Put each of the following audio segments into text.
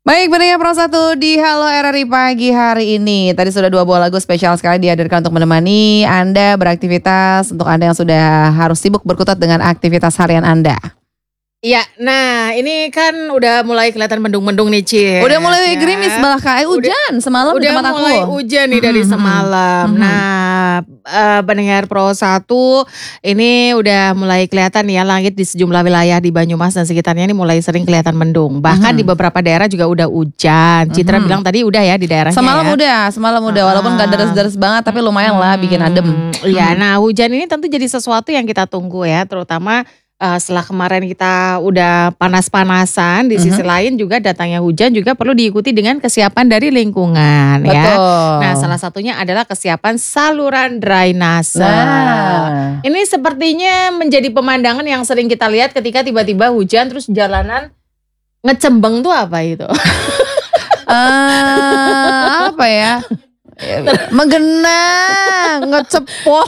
Baik, pendengar Pro 1 di Halo RRI pagi hari ini. Tadi sudah 2 buah lagu spesial sekali dihadirkan untuk menemani Anda beraktivitas, untuk Anda yang sudah harus sibuk berkutat dengan aktivitas harian Anda. Iya, nah ini kan udah mulai kelihatan mendung-mendung nih Ci. Udah mulai gerimis bahkan hujan semalam di tempat aku. Udah mulai hujan nih dari semalam. Nah, pendengar Pro 1 ini udah mulai kelihatan ya langit di sejumlah wilayah di Banyumas dan sekitarnya ini mulai sering kelihatan mendung. Bahkan di beberapa daerah juga udah hujan. Citra bilang tadi udah ya di daerahnya Semalam udah walaupun gak deres-deres banget tapi lumayan lah bikin adem. Iya, nah hujan ini tentu jadi sesuatu yang kita tunggu ya, terutama setelah kemarin kita udah panas-panasan, di sisi lain juga datangnya hujan juga perlu diikuti dengan kesiapan dari lingkungan. Betul. Ya. Nah salah satunya adalah kesiapan saluran drainase. Nah. Ini sepertinya menjadi pemandangan yang sering kita lihat ketika tiba-tiba hujan terus jalanan ngecembeng tuh apa itu? Apa ya? Menggenang, ngecepok.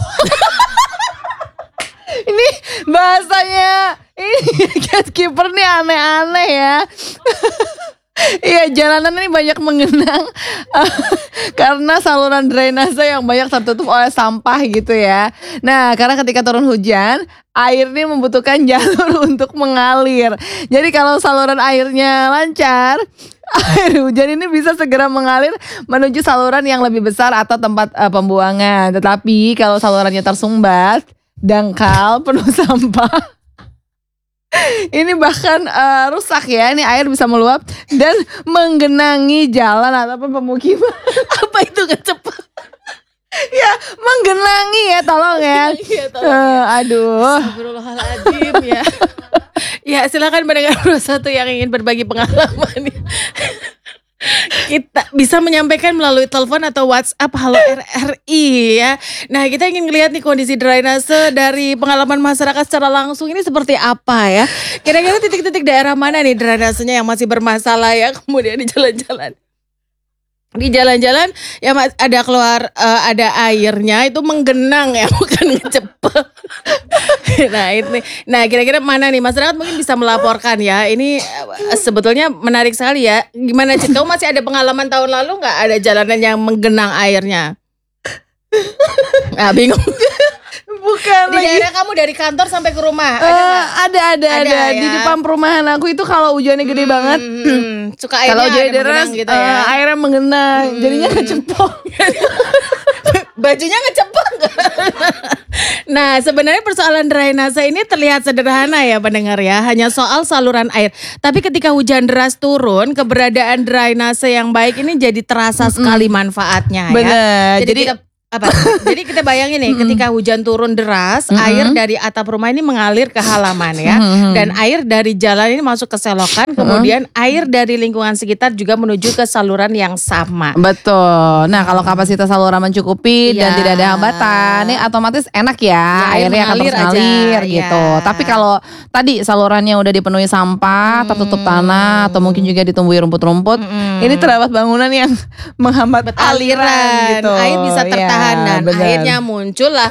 Ini bahasanya ini gatekeeper nih aneh-aneh ya. Iya, jalanan ini banyak mengenang karena saluran drainase yang banyak tertutup oleh sampah gitu ya. Nah, karena ketika turun hujan, air ini membutuhkan jalur untuk mengalir. Jadi kalau saluran airnya lancar, air hujan ini bisa segera mengalir menuju saluran yang lebih besar atau tempat pembuangan. Tetapi kalau salurannya tersumbat, dangkal, penuh sampah, ini bahkan rusak ya. Ini air bisa meluap dan menggenangi jalan ataupun pemukiman. Apa itu ngecepat? Ya, menggenangi ya, tolong ya. Aduh. Astagfirullahaladzim ya. Ya silakan mendengar satu yang ingin berbagi pengalaman. Kita bisa menyampaikan melalui telepon atau WhatsApp Halo RRI ya. Nah kita ingin lihat nih kondisi drainase dari pengalaman masyarakat secara langsung ini seperti apa ya. Kira-kira titik-titik daerah mana nih drainasenya yang masih bermasalah ya, kemudian di jalan-jalan. Di jalan-jalan ya ada keluar ada airnya itu menggenang ya, bukan ngecepet. Nah kira-kira mana nih masyarakat mungkin bisa melaporkan ya. Ini sebetulnya menarik sekali ya. Gimana Cid, kamu masih ada pengalaman tahun lalu nggak ada jalanan yang menggenang airnya? Nah bingung. Bukan di daerah kamu dari kantor sampai ke rumah ada ya? Di depan perumahan aku itu kalau hujannya gede banget, suka airnya kalau hujan ada deras gitu ya. Airnya mengenang, jadinya kecepok. Bajunya ngecepok. Nah sebenarnya persoalan drainase ini terlihat sederhana ya pendengar ya, hanya soal saluran air. Tapi ketika hujan deras turun, keberadaan drainase yang baik ini jadi terasa sekali manfaatnya. Bener. Ya. Jadi kita bayangin nih ketika hujan turun deras, air dari atap rumah ini mengalir ke halaman ya. Dan air dari jalan ini masuk ke selokan, kemudian air dari lingkungan sekitar juga menuju ke saluran yang sama. Betul. Nah kalau kapasitas saluran mencukupi dan tidak ada hambatan, ini otomatis enak ya, airnya akan terus ngalir gitu. Tapi kalau tadi salurannya udah dipenuhi sampah, tertutup tanah, atau mungkin juga ditumbuhi rumput-rumput, ini terdapat bangunan yang menghambat aliran gitu. Air bisa tertahan. Dan akhirnya muncullah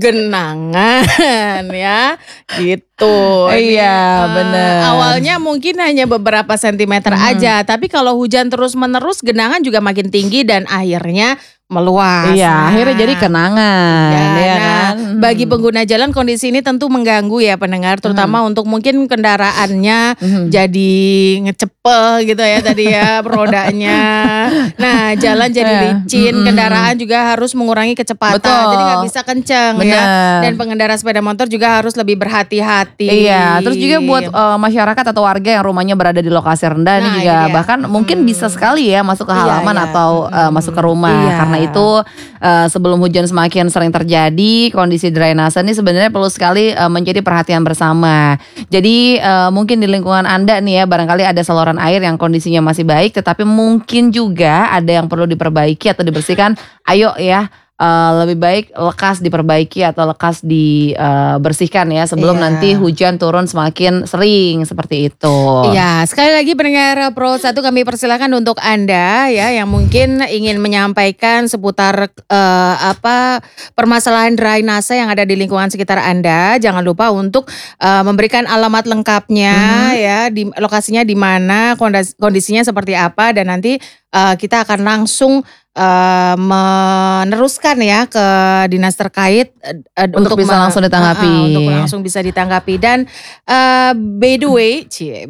genangan ya gitu. Iya benar. Awalnya mungkin hanya beberapa sentimeter aja, tapi kalau hujan terus menerus genangan juga makin tinggi dan akhirnya meluas. Iya, akhirnya jadi kenangan ya kan. Bagi pengguna jalan kondisi ini tentu mengganggu ya pendengar, terutama untuk mungkin kendaraannya jadi ngecepel gitu ya tadi ya rodanya. Nah jalan jadi licin, kendaraan juga harus mengurangi kecepatan. Betul. Jadi gak bisa kenceng ya. Dan pengendara sepeda motor juga harus lebih berhati-hati. Iya, terus juga buat masyarakat atau warga yang rumahnya berada di lokasi rendah ini juga bahkan mungkin bisa sekali ya masuk ke halaman atau masuk ke rumah. Karena itu sebelum hujan semakin sering terjadi, kondisi drainase ini sebenarnya perlu sekali menjadi perhatian bersama. Jadi mungkin di lingkungan Anda nih ya barangkali ada saluran air yang kondisinya masih baik, tetapi mungkin juga ada yang perlu diperbaiki atau dibersihkan. Ayo ya, lebih baik lekas diperbaiki atau lekas dibersihkan ya sebelum Iya. nanti hujan turun semakin sering seperti itu. Iya, sekali lagi pendengar Pro 1 kami persilakan untuk Anda ya yang mungkin ingin menyampaikan seputar permasalahan drainase yang ada di lingkungan sekitar Anda. Jangan lupa untuk memberikan alamat lengkapnya ya, di lokasinya di mana, kondisinya seperti apa, dan nanti kita akan langsung meneruskan ya ke dinas terkait Untuk bisa langsung ditanggapi. untuk langsung bisa ditanggapi. Dan by the way.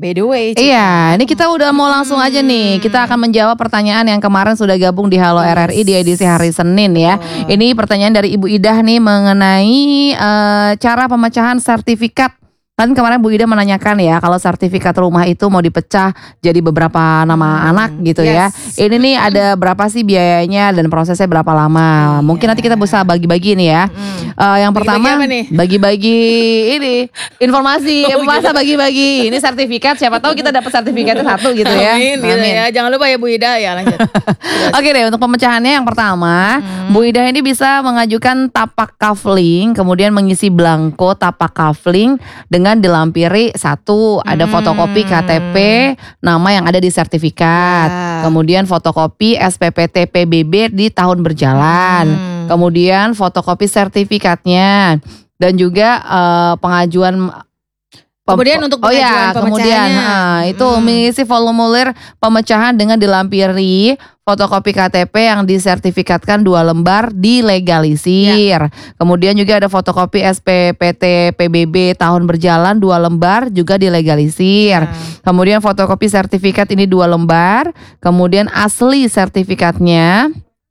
Iya, ini kita udah mau langsung aja nih. Kita akan menjawab pertanyaan yang kemarin sudah gabung di Halo RRI di edisi hari Senin ya. Ini pertanyaan dari Ibu Idah nih mengenai cara pemecahan sertifikat. Kan kemarin Bu Ida menanyakan ya, kalau sertifikat rumah itu mau dipecah jadi beberapa nama anak gitu ya. Ini nih ada berapa sih biayanya dan prosesnya berapa lama? Mungkin nanti kita bisa bagi-bagi nih ya. Yang pertama apa nih? bagi-bagi ini informasi, masa bagi-bagi. Ini sertifikat, siapa tahu kita dapat sertifikatnya satu gitu ya. Amin, gitu ya. Jangan lupa ya Bu Ida ya, lanjut. Oke deh, untuk pemecahannya yang pertama, Bu Ida ini bisa mengajukan tapak kafling, kemudian mengisi belangko tapak kafling dengan dilampiri satu, ada fotokopi KTP, nama yang ada di sertifikat, kemudian fotokopi SPPT PBB di tahun berjalan, kemudian fotokopi sertifikatnya, dan juga pengajuan. Kemudian untuk pengajuan kemudian pemecahannya. itu mengisi formulir pemecahan dengan dilampiri fotokopi KTP yang disertifikatkan 2 lembar dilegalisir. Kemudian juga ada fotokopi SPPT PBB tahun berjalan 2 lembar juga dilegalisir. Kemudian fotokopi sertifikat ini 2 lembar. Kemudian asli sertifikatnya.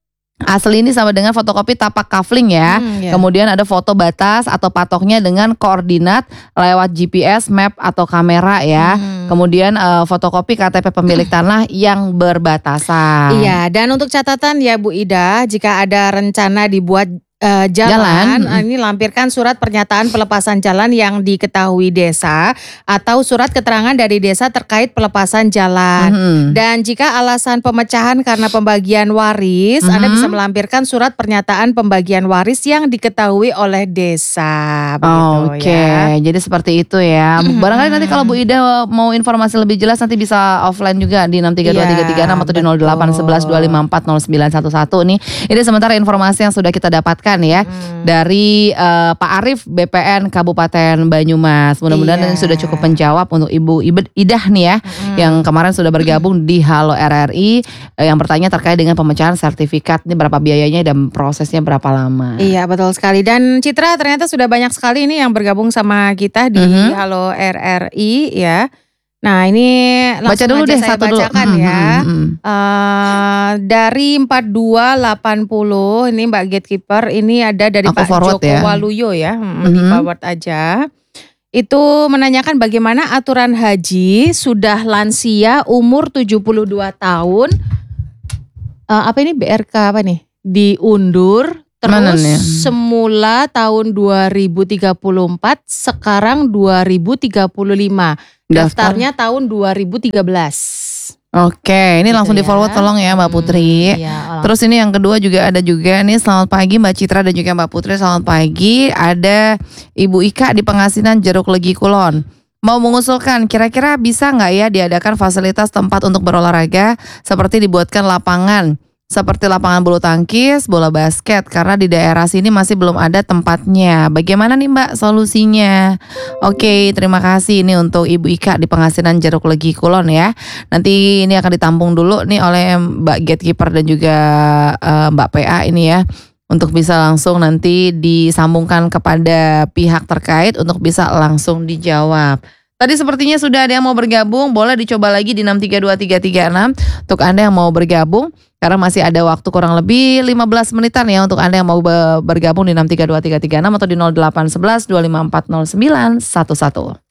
Asli ini sama dengan fotokopi tapak kafling ya. Kemudian ada foto batas atau patoknya dengan koordinat lewat GPS, map atau kamera ya. Kemudian fotokopi KTP pemilik tanah yang berbatasan. Iya, dan untuk catatan ya Bu Ida, jika ada rencana dibuat jalan. Ini lampirkan surat pernyataan pelepasan jalan yang diketahui desa atau surat keterangan dari desa terkait pelepasan jalan. Dan jika alasan pemecahan karena pembagian waris, Anda bisa melampirkan surat pernyataan pembagian waris yang diketahui oleh desa. Oke, jadi seperti itu ya. Barangkali nanti kalau Bu Ida mau informasi lebih jelas nanti bisa offline juga di 632336 atau di 081125409111 nih. Ini sementara informasi yang sudah kita dapatkan ya dari Pak Arif BPN Kabupaten Banyumas. Mudah-mudahan ini sudah cukup menjawab untuk Ibu Idah nih ya, yang kemarin sudah bergabung di Halo RRI yang bertanya terkait dengan pemecahan sertifikat, ini berapa biayanya dan prosesnya berapa lama. Iya, betul sekali. Dan Citra, ternyata sudah banyak sekali ini yang bergabung sama kita di Halo RRI ya. Nah, ini langsung baca dulu aja deh saya satu bacakan dulu. ya. Dari 4280 ini Mbak Gatekeeper, ini ada dari Aku Pak forward Joko ya. Waluyo ya. Di forward aja. Itu menanyakan bagaimana aturan haji sudah lansia umur 72 tahun. Apa ini BRK apa nih? Diundur. Terus semula tahun 2034, sekarang 2035. Daftarnya tahun 2013. Oke, ini Gitu langsung di forward tolong ya Mbak Putri. Terus ini yang kedua juga ada juga nih, selamat pagi Mbak Citra dan juga Mbak Putri, selamat pagi. Ada Ibu Ika di Pengasinan Jeruk Legi Kulon. Mau mengusulkan kira-kira bisa nggak ya diadakan fasilitas tempat untuk berolahraga seperti dibuatkan lapangan. Seperti lapangan bulu tangkis, bola basket, karena di daerah sini masih belum ada tempatnya. Bagaimana nih Mbak solusinya? Oke, terima kasih ini untuk Ibu Ika di Pengasinan Jeruk Legi Kulon ya. Nanti ini akan ditampung dulu nih oleh Mbak Gatekeeper dan juga Mbak PA ini ya. Untuk bisa langsung nanti disambungkan kepada pihak terkait untuk bisa langsung dijawab. Tadi sepertinya sudah ada yang mau bergabung, boleh dicoba lagi di 632336 untuk Anda yang mau bergabung. Karena masih ada waktu kurang lebih 15 menitan ya untuk Anda yang mau bergabung di 632336 atau di 0811 2540 911.